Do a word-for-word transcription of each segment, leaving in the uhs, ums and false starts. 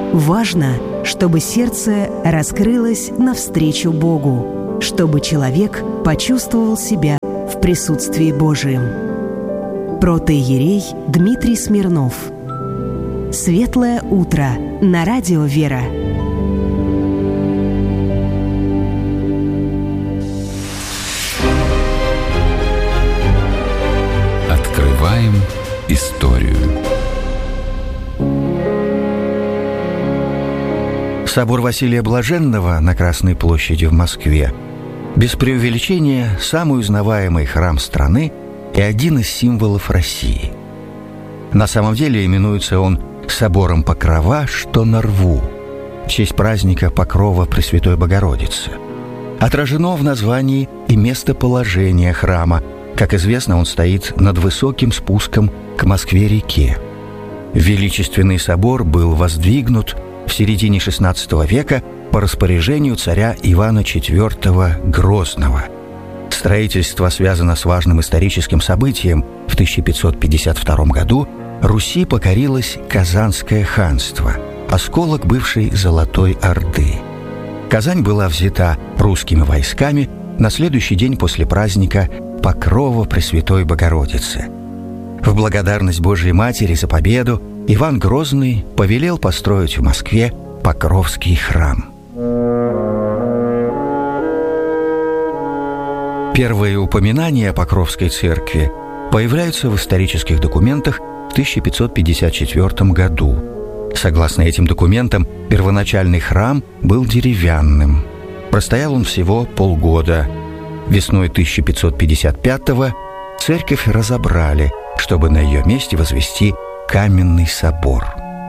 Важно, чтобы сердце раскрылось навстречу Богу, чтобы человек почувствовал себя в присутствии Божием. Протоиерей Дмитрий Смирнов. Светлое утро на радио «Вера». Открываем историю. Собор Василия Блаженного на Красной площади в Москве без преувеличения самый узнаваемый храм страны и один из символов России. На самом деле именуется он собором Покрова, что на Рву, в честь праздника Покрова Пресвятой Богородицы. Отражено в названии и местоположение храма. Как известно, он стоит над высоким спуском к Москве-реке. Величественный собор был воздвигнут в середине шестнадцатого века по распоряжению царя Ивана четвёртого Грозного. Строительство связано с важным историческим событием. В тысяча пятьсот пятьдесят втором году Руси покорилось Казанское ханство, осколок бывшей Золотой Орды. Казань была взята русскими войсками на следующий день после праздника Покрова Пресвятой Богородицы. В благодарность Божией Матери за победу Иван Грозный повелел построить в Москве Покровский храм. Первые упоминания о Покровской церкви появляются в исторических документах в тысяча пятьсот пятьдесят четвёртом году. Согласно этим документам, первоначальный храм был деревянным. Простоял он всего полгода. Весной тысяча пятьсот пятьдесят пятого церковь разобрали, чтобы на ее месте возвести каменный собор.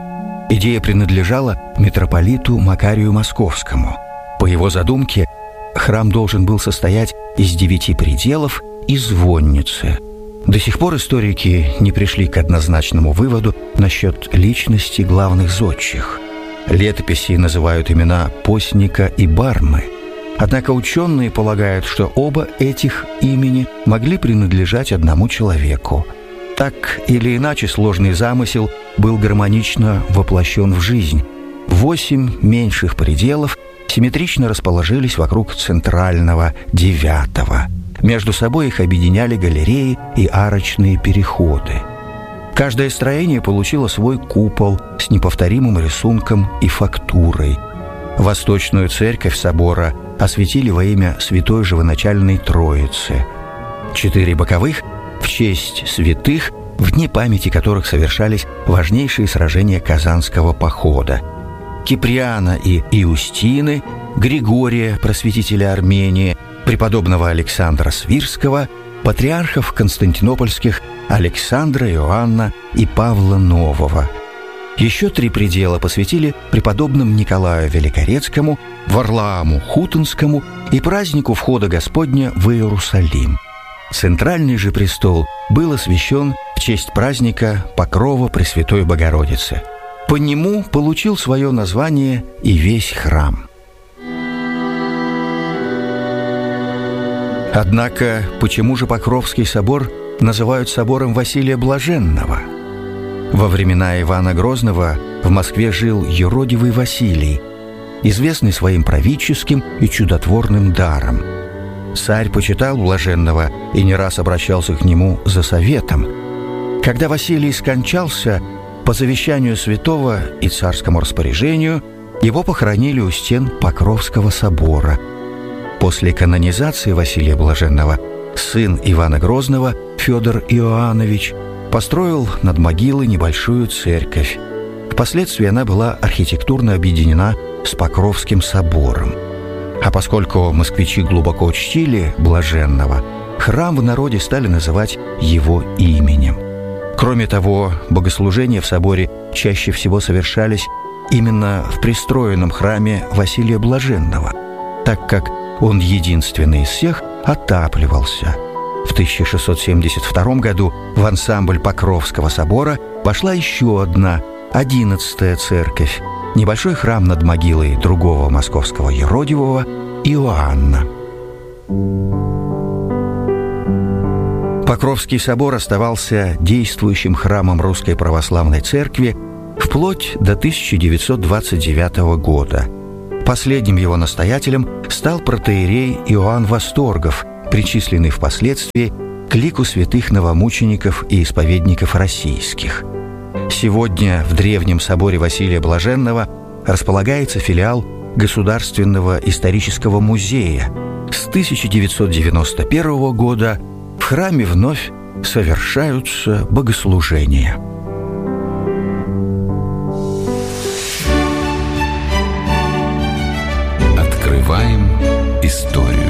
Идея принадлежала митрополиту Макарию Московскому. По его задумке, храм должен был состоять из девяти пределов и звонницы. До сих пор историки не пришли к однозначному выводу насчет личности главных зодчих. Летописи называют имена Постника и Бармы. Однако ученые полагают, что оба этих имени могли принадлежать одному человеку. Так или иначе, сложный замысел был гармонично воплощен в жизнь. Восемь меньших пределов симметрично расположились вокруг центрального, девятого. Между собой их объединяли галереи и арочные переходы. Каждое строение получило свой купол с неповторимым рисунком и фактурой. Восточную церковь собора осветили во имя Святой Живоначальной Троицы. Четыре боковых – в честь святых, в дни памяти которых совершались важнейшие сражения Казанского похода. Киприана и Иустины, Григория, просветителя Армении, преподобного Александра Свирского, патриархов константинопольских Александра, Иоанна и Павла Нового. Еще три предела посвятили преподобным Николаю Великорецкому, Варлааму Хутонскому и празднику входа Господня в Иерусалим. Центральный же престол был освящен в честь праздника Покрова Пресвятой Богородицы. По нему получил свое название и весь храм. Однако, почему же Покровский собор называют собором Василия Блаженного? Во времена Ивана Грозного в Москве жил юродивый Василий, известный своим правительским и чудотворным даром. Царь почитал Блаженного и не раз обращался к нему за советом. Когда Василий скончался, по завещанию святого и царскому распоряжению его похоронили у стен Покровского собора. После канонизации Василия Блаженного сын Ивана Грозного, Федор Иоаннович, построил над могилой небольшую церковь. Впоследствии она была архитектурно объединена с Покровским собором. А поскольку москвичи глубоко чтили Блаженного, храм в народе стали называть его именем. Кроме того, богослужения в соборе чаще всего совершались именно в пристроенном храме Василия Блаженного, так как он единственный из всех отапливался. В тысяча шестьсот семьдесят втором году в ансамбль Покровского собора вошла еще одна, одиннадцатая церковь, небольшой храм над могилой другого московского юродивого Иоанна. Покровский собор оставался действующим храмом Русской Православной Церкви вплоть до тысяча девятьсот двадцать девятого года. Последним его настоятелем стал протоиерей Иоанн Восторгов, причисленный впоследствии к лику святых новомучеников и исповедников российских. Сегодня в Древнем соборе Василия Блаженного располагается филиал Государственного исторического музея. С тысяча девятьсот девяносто первого года в храме вновь совершаются богослужения. Открываем историю.